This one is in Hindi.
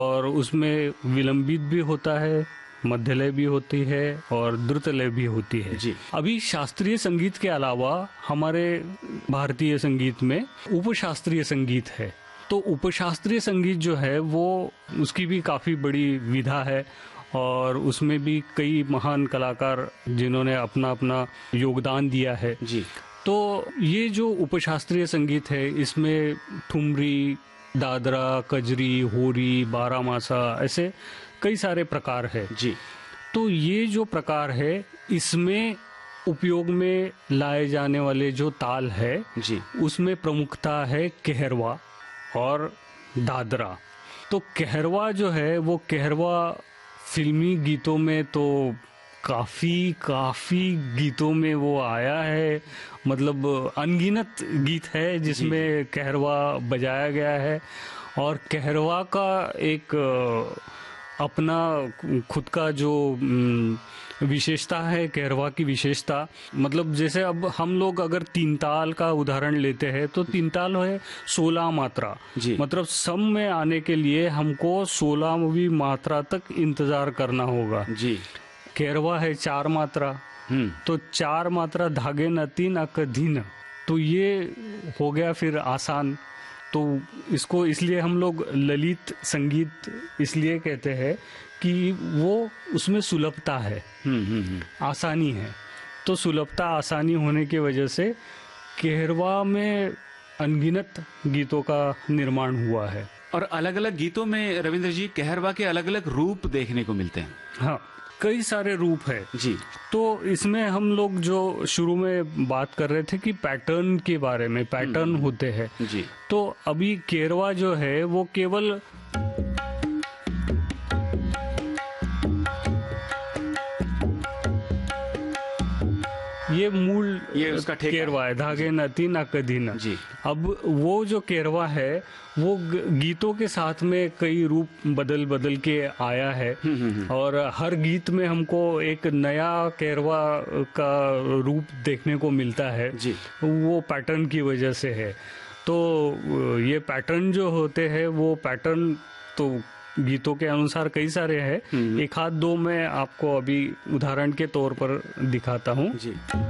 और उसमें विलंबित भी होता है, मध्यलय भी होती है और द्रुतलय भी होती है जी। अभी शास्त्रीय संगीत के अलावा हमारे भारतीय संगीत में उपशास्त्रीय संगीत है। तो उपशास्त्रीय संगीत जो है वो उसकी भी काफी बड़ी विधा है और उसमें भी कई महान कलाकार जिन्होंने अपना अपना योगदान दिया है जी। तो ये जो उपशास्त्रीय संगीत है इसमें ठुमरी, दादरा, कजरी, होरी, बारामासा ऐसे कई सारे प्रकार है जी। तो ये जो प्रकार है इसमें उपयोग में लाए जाने वाले जो ताल है जी। उसमें प्रमुखता है कहरवा और दादरा। तो कहरवा जो है वो कहरवा फिल्मी गीतों में तो काफी गीतों में वो आया है, मतलब अनगिनत गीत है जिसमें कहरवा बजाया गया है। और कहरवा का एक अपना खुद का जो विशेषता है, कहरवा की विशेषता, मतलब जैसे अब हम लोग अगर तीन ताल का उदाहरण लेते हैं तो तीन ताल है 16 मात्रा, मतलब सम में आने के लिए हमको 16वीं मात्रा तक इंतजार करना होगा जी। कहरवा है 4 मात्रा, तो 4 मात्रा धागे न तीन अकधीन, तो ये हो गया फिर आसान। तो इसको इसलिए हम लोग ललित संगीत इसलिए कहते हैं कि वो उसमें सुलभता है, आसानी है। तो सुलभता आसानी होने की वजह से कहरवा में अनगिनत गीतों का निर्माण हुआ है। और अलग अलग गीतों में रविंद्र जी कहरवा के अलग अलग रूप देखने को मिलते हैं। हाँ, कई सारे रूप है जी। तो इसमें हम लोग जो शुरू में बात कर रहे थे कि पैटर्न के बारे में, पैटर्न होते हैं जी। तो अभी कहरवा जो है वो केवल ये मूल ये उसका कहरवा है, धागे न तीन अकधीन जी। अब वो जो कहरवा है वो गीतों के साथ में कई रूप बदल बदल के आया है और हर गीत में हमको एक नया कहरवा का रूप देखने को मिलता है जी। वो पैटर्न की वजह से है। तो ये पैटर्न जो होते हैं वो पैटर्न तो गीतों के अनुसार कई सारे हैं, एक आध दो मैं आपको अभी उदाहरण के तौर पर दिखाता हूँ जी।